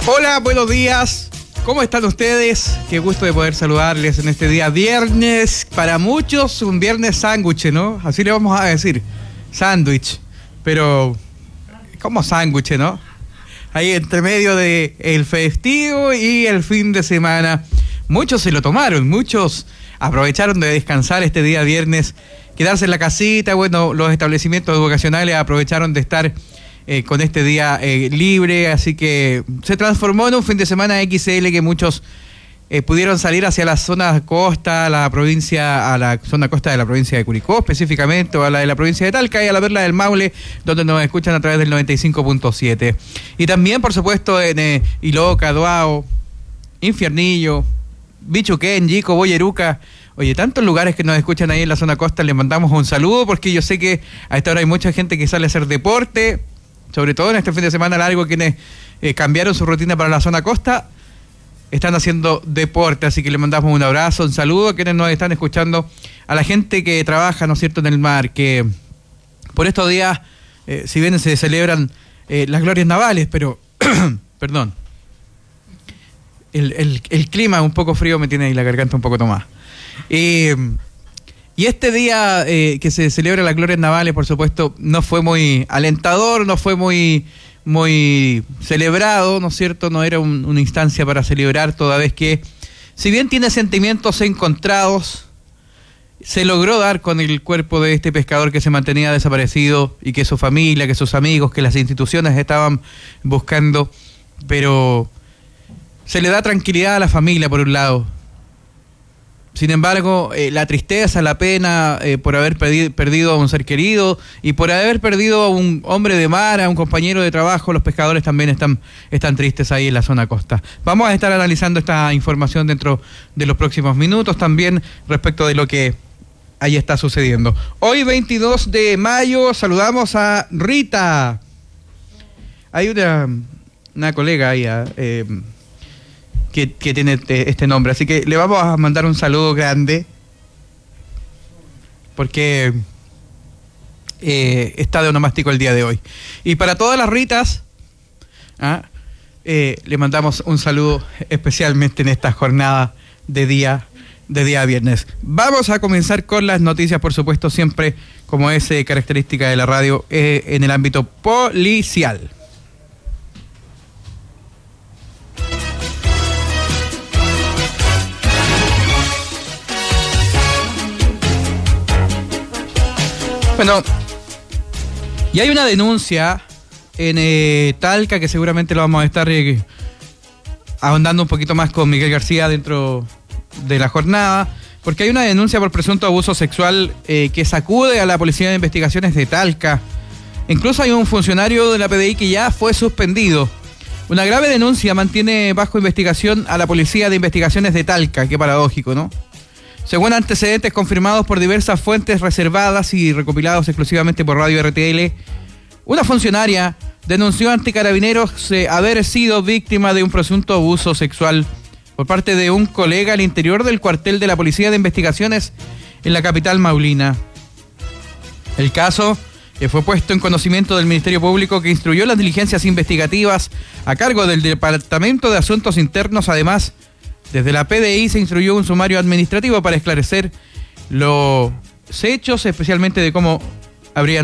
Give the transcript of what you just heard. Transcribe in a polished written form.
Hola, buenos días. ¿Cómo están ustedes? Qué gusto de poder saludarles en este día viernes. Para muchos, un viernes sándwich, ¿no? Así le vamos a decir. Sándwich. Pero, ¿cómo sándwich, no? Ahí entre medio de el festivo y el fin de semana. Muchos se lo tomaron, muchos aprovecharon de descansar este día viernes, quedarse en la casita. Bueno, los establecimientos educacionales aprovecharon de estar con este día libre, así que se transformó en un fin de semana XL que muchos pudieron salir hacia la zona costa, a la zona costa de la provincia de Curicó específicamente, o a la de la provincia de Talca y a la Perla del Maule, donde nos escuchan a través del 95.7. Y también, por supuesto, en Iloca, Duao, Infiernillo, Bichuquén, Yico, Boyeruca. Oye, tantos lugares que nos escuchan ahí en la zona costa, les mandamos un saludo, porque yo sé que a esta hora hay mucha gente que sale a hacer deporte, sobre todo en este fin de semana largo, quienes cambiaron su rutina para la zona costa, están haciendo deporte, así que le mandamos un abrazo, un saludo a quienes nos están escuchando, a la gente que trabaja, ¿no es cierto?, en el mar, que por estos días, si bien se celebran las glorias navales, pero, perdón, el clima un poco frío me tiene ahí la garganta un poco tomada. Y este día que se celebra las glorias navales, por supuesto, no fue muy alentador, no fue muy celebrado, ¿no es cierto? No era una instancia para celebrar, toda vez que, si bien tiene sentimientos encontrados, se logró dar con el cuerpo de este pescador que se mantenía desaparecido y que su familia, que sus amigos, que las instituciones estaban buscando, pero se le da tranquilidad a la familia por un lado. Sin embargo, la tristeza, la pena por haber perdido a un ser querido y por haber perdido a un hombre de mar, a un compañero de trabajo, los pescadores también están tristes ahí en la zona costa. Vamos a estar analizando esta información dentro de los próximos minutos, también respecto de lo que ahí está sucediendo. Hoy, 22 de mayo, saludamos a Rita. Hay una colega ahí, que tiene este nombre, así que le vamos a mandar un saludo grande porque está de onomástico el día de hoy. Y para todas las Ritas, le mandamos un saludo especialmente en esta jornada de día viernes. Vamos a comenzar con las noticias, por supuesto, siempre como es característica de la radio, en el ámbito policial. Bueno, y hay una denuncia en Talca que seguramente lo vamos a estar ahondando un poquito más con Miguel García dentro de la jornada, porque hay una denuncia por presunto abuso sexual que sacude a la Policía de Investigaciones de Talca. Incluso hay un funcionario de la PDI que ya fue suspendido. Una grave denuncia mantiene bajo investigación a la Policía de Investigaciones de Talca. Qué paradójico, ¿no? Según antecedentes confirmados por diversas fuentes reservadas y recopilados exclusivamente por Radio RTL, una funcionaria denunció ante Carabineros haber sido víctima de un presunto abuso sexual por parte de un colega al interior del cuartel de la Policía de Investigaciones en la capital maulina. El caso fue puesto en conocimiento del Ministerio Público, que instruyó las diligencias investigativas a cargo del Departamento de Asuntos Internos. Además, desde la PDI se instruyó un sumario administrativo para esclarecer los hechos, especialmente de cómo habrían